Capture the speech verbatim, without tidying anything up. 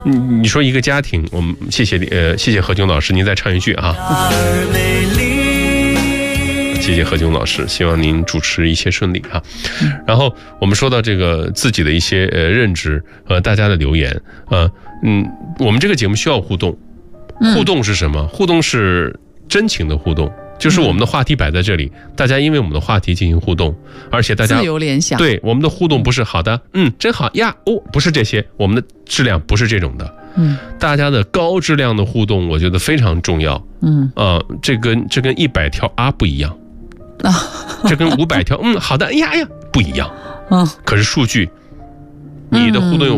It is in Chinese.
你你说一个家庭，我们谢谢呃谢谢何炅老师，您再唱一句啊。谢谢何炅老师，希望您主持一切顺利啊。然后我们说到这个自己的一些呃认知和大家的留言，呃嗯，我们这个节目需要互动，互动是什么？互动是真情的互动。就是我们的话题摆在这里，大家因为我们的话题进行互动，而且大家自由联想。 对，我们的互动不是好的，嗯，真好呀，哦，不是这些，我们的质量不是这种的，嗯，大家的高质量的互动，我觉得非常重要，嗯，呃，这跟这跟一百条啊不一样，啊，这跟五百条，嗯，好的，哎呀哎呀不一样，嗯，可是数据，你的互动有